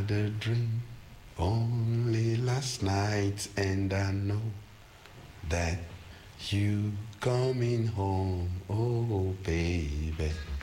had a dream only last night, and I know that you coming home, oh baby.